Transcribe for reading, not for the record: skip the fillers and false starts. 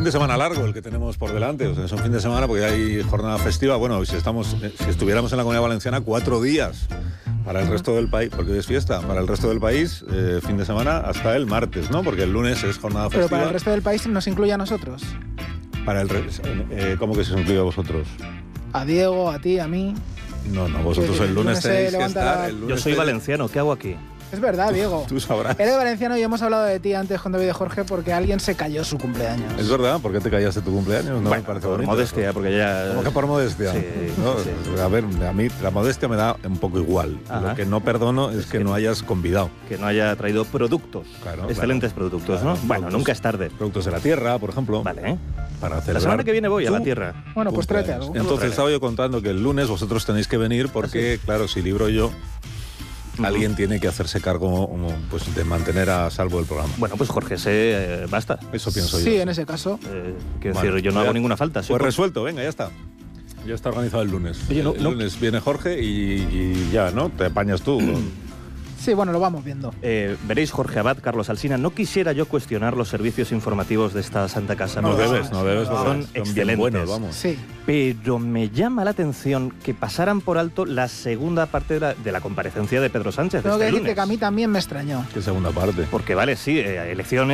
fin de semana largo el que tenemos por delante. O sea, es un fin de semana porque hay jornada festiva. Bueno, si estuviéramos en la Comunidad Valenciana, 4 días para el resto del país, porque hoy es fiesta. Para el resto del país, fin de semana hasta el martes, ¿no? Porque el lunes es jornada festiva. Pero para el resto del país nos incluye a nosotros. ¿Cómo que se os incluye a vosotros? A Diego, a ti, a mí. No, vosotros el lunes tenéis que estar. Yo soy valenciano, ¿qué hago aquí? Es verdad, Diego. Tú sabrás. Eres valenciano y hemos hablado de ti antes con David y Jorge porque alguien se cayó su cumpleaños. Es verdad, ¿por qué te callaste tu cumpleaños? No bueno, me parece por bonito. modestia, porque ya... ¿Cómo que por modestia? Sí, ¿no? sí. A ver, a mí la modestia me da un poco igual. Ajá. Lo que no perdono es que no hayas convidado. Que no haya traído productos. Claro, excelentes productos, claro, ¿no? Bueno, productos. Nunca es tarde. Productos de la tierra, por ejemplo. Vale, ¿eh? Para La celebrar. semana que viene voy a la Tú, tierra. Bueno, pues tráete algo. Entonces estaba yo contando que el lunes vosotros tenéis que venir porque, claro, si libro yo, alguien tiene que hacerse cargo pues, de mantener a salvo el programa. Bueno, pues Jorge, basta. Eso pienso yo. Sí, en ese caso. Quiero Vale, decir, yo no hago ninguna falta. Pues resuelto, venga, ya está. Ya está organizado el lunes. Oye, el lunes viene Jorge y ya, ¿no? Te apañas tú. Sí, bueno, lo vamos viendo. Veréis, Jorge Abad, Carlos Alsina, no quisiera yo cuestionar los servicios informativos de esta Santa Casa. No pero debes, porque son bien excelentes. buenos, vamos. Sí. Pero me llama la atención que pasaran por alto la segunda parte de la comparecencia de Pedro Sánchez. Tengo que este decirte lunes. que a mí también me extrañó. ¿Qué segunda parte? Porque vale, sí, elecciones.